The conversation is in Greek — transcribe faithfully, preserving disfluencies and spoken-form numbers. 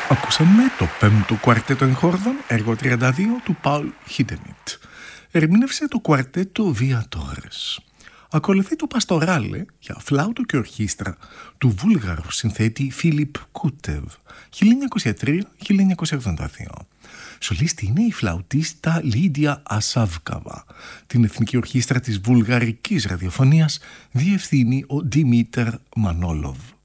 Ακούσαμε το πέμπτο κουαρτέτο εγχόρδων, έργο τριάντα δύο του Paul Hindemith. Ερμήνευσε το κουαρτέτο Viatores. Ακολουθεί το Παστοράλε για φλάουτο και ορχήστρα του βούλγαρου συνθέτη Φίλιπ Κούτεβ, χίλια εννιακόσια τρία με χίλια εννιακόσια ογδόντα δύο. Σολίστη είναι η φλαουτίστα Λίδια Ασάβκαβα. Την Εθνική Ορχήστρα της Βουλγαρικής Ραδιοφωνίας διευθύνει ο Ντιμίτερ Μανόλοβ.